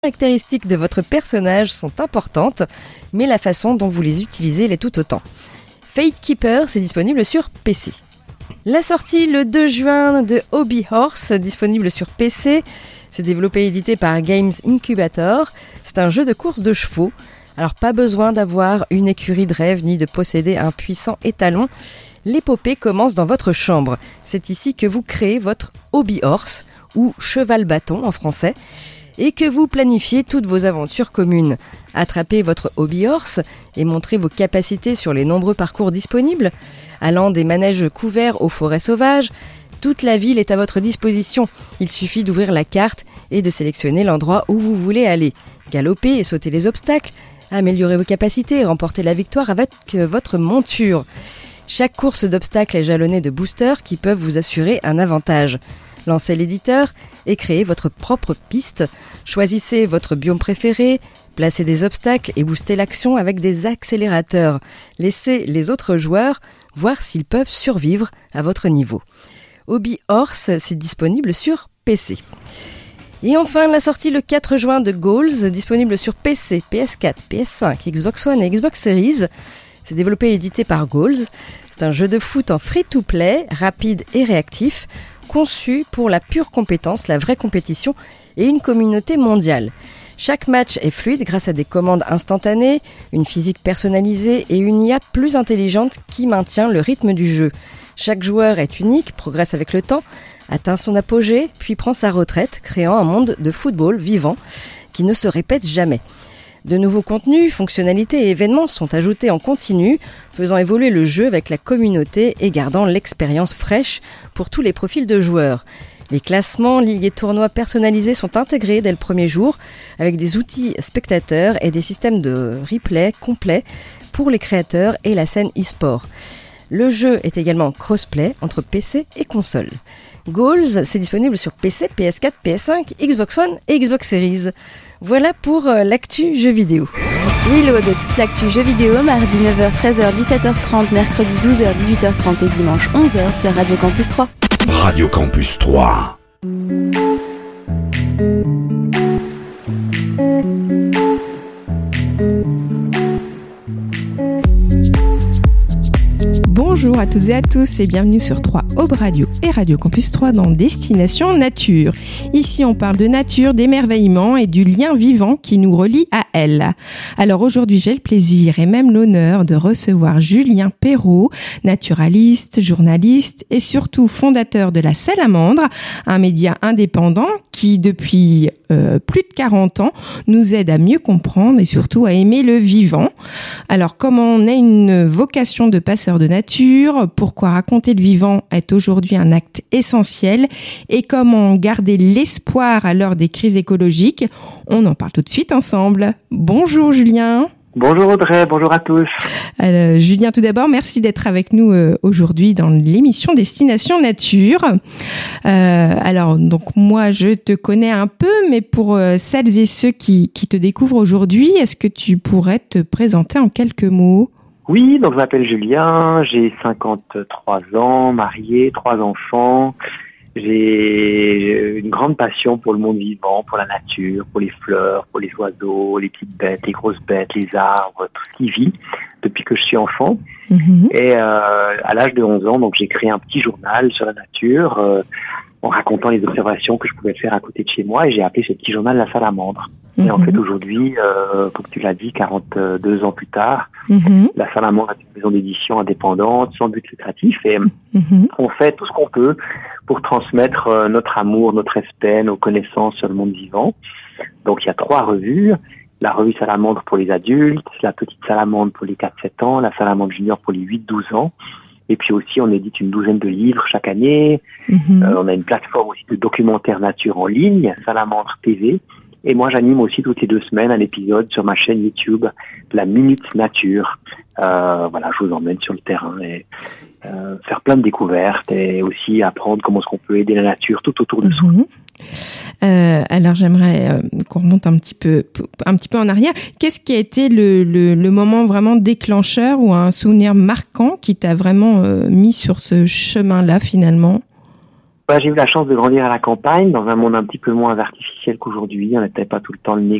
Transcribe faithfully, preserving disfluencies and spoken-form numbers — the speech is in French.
caractéristiques de votre personnage sont importantes, mais la façon dont vous les utilisez l'est tout autant. Fate Keeper, c'est disponible sur P C. La sortie le deux juin de Hobby Horse, disponible sur P C. C'est développé et édité par Games Incubator. C'est un jeu de course de chevaux. Alors pas besoin d'avoir une écurie de rêve ni de posséder un puissant étalon. L'épopée commence dans votre chambre. C'est ici que vous créez votre Hobby Horse, ou cheval bâton en français, et que vous planifiez toutes vos aventures communes. Attrapez votre Hobby Horse et montrez vos capacités sur les nombreux parcours disponibles, allant des manèges couverts aux forêts sauvages. Toute la ville est à votre disposition. Il suffit d'ouvrir la carte et de sélectionner l'endroit où vous voulez aller. Galopez et sautez les obstacles, améliorez vos capacités et remportez la victoire avec votre monture. Chaque course d'obstacles est jalonnée de boosters qui peuvent vous assurer un avantage. Lancez l'éditeur et créez votre propre piste. Choisissez votre biome préféré, placez des obstacles et boostez l'action avec des accélérateurs. Laissez les autres joueurs voir s'ils peuvent survivre à votre niveau. Hobby Horse, c'est disponible sur P C. Et enfin, la sortie le quatre juin de Goals, disponible sur P C, P S quatre, P S cinq, Xbox One et Xbox Series. C'est développé et édité par Goals. C'est un jeu de foot en free-to-play, rapide et réactif, conçu pour la pure compétence, la vraie compétition et une communauté mondiale. Chaque match est fluide grâce à des commandes instantanées, une physique personnalisée et une I A plus intelligente qui maintient le rythme du jeu. Chaque joueur est unique, progresse avec le temps, atteint son apogée, puis prend sa retraite, créant un monde de football vivant qui ne se répète jamais. De nouveaux contenus, fonctionnalités et événements sont ajoutés en continu, faisant évoluer le jeu avec la communauté et gardant l'expérience fraîche pour tous les profils de joueurs. Les classements, ligues et tournois personnalisés sont intégrés dès le premier jour, avec des outils spectateurs et des systèmes de replay complets pour les créateurs et la scène e-sport. Le jeu est également crossplay entre P C et console. Goals, c'est disponible sur P C, P S quatre, P S cinq, Xbox One et Xbox Series. Voilà pour euh, l'actu jeux vidéo. Reload, toute l'actu jeux vidéo, mardi neuf heures, treize heures, dix-sept heures trente, mercredi douze heures, dix-huit heures trente et dimanche onze heures sur Radio Campus trois. Radio Campus trois. Bonjour à toutes et à tous et bienvenue sur trois Aube Radio et Radio Campus trois dans Destination Nature. Ici on parle de nature, d'émerveillement et du lien vivant qui nous relie à elle. Alors aujourd'hui j'ai le plaisir et même l'honneur de recevoir Julien Perrault, naturaliste, journaliste et surtout fondateur de La Salamandre, un média indépendant qui depuis euh, plus de quarante ans nous aide à mieux comprendre et surtout à aimer le vivant. Alors comment on a une vocation de passeur de nature, pourquoi raconter le vivant est aujourd'hui un acte essentiel et comment garder l'espoir à l'heure des crises écologiques, on en parle tout de suite ensemble. Bonjour Julien. Bonjour Audrey, bonjour à tous. Euh, Julien, tout d'abord, merci d'être avec nous euh, aujourd'hui dans l'émission Destination Nature. Euh, alors, donc moi, je te connais un peu, mais pour euh, celles et ceux qui, qui te découvrent aujourd'hui, est-ce que tu pourrais te présenter en quelques mots ? Oui, donc je m'appelle Julien, j'ai cinquante-trois ans, marié, trois enfants. J'ai une grande passion pour le monde vivant, pour la nature, pour les fleurs, pour les oiseaux, les petites bêtes, les grosses bêtes, les arbres, tout ce qui vit depuis que je suis enfant. Mmh. Et euh, à l'âge de onze ans, donc j'ai créé un petit journal sur la nature euh, en racontant les observations que je pouvais faire à côté de chez moi et j'ai appelé ce petit journal La Salamandre. Mmh. Et en fait aujourd'hui, euh, comme tu l'as dit, quarante-deux ans plus tard, mmh. La Salamandre est une maison d'édition indépendante, sans but lucratif et mmh. on fait tout ce qu'on peut pour transmettre euh, notre amour, notre respect, nos connaissances sur le monde vivant. Donc il y a trois revues. La revue Salamandre pour les adultes, la petite Salamandre pour les quatre sept ans, la Salamandre Junior pour les huit douze ans. Et puis aussi, on édite une douzaine de livres chaque année. Mmh. Euh, on a une plateforme aussi de documentaires nature en ligne, Salamandre T V. Et moi, j'anime aussi toutes les deux semaines un épisode sur ma chaîne YouTube, La Minute Nature. Euh, voilà, je vous emmène sur le terrain et euh, faire plein de découvertes et aussi apprendre comment est-ce qu'on peut aider la nature tout autour de mmh. soi. Euh, alors j'aimerais euh, qu'on remonte un petit peu, un petit peu en arrière. Qu'est-ce qui a été le, le, le moment vraiment déclencheur ou un souvenir marquant qui t'a vraiment euh, mis sur ce chemin-là finalement ? Bah, j'ai eu la chance de grandir à la campagne, dans un monde un petit peu moins artificiel qu'aujourd'hui. On n'était pas tout le temps le nez